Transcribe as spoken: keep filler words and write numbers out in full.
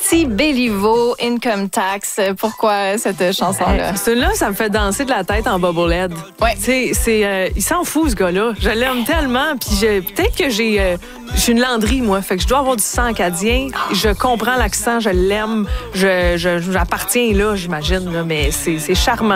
Alexis Béliveau, Income Tax. Pourquoi cette chanson-là? Euh, Celui-là, ça me fait danser de la tête en bobblehead. Ouais. C'est, c'est, euh, il s'en fout, ce gars-là. Je l'aime tellement. Puis je- peut-être que j'ai, euh, je suis une Landry, moi. Fait que je dois avoir du sang acadien. Je comprends l'accent, je l'aime. Je, je, j'appartiens là, j'imagine. Là, mais c'est, c'est charmant.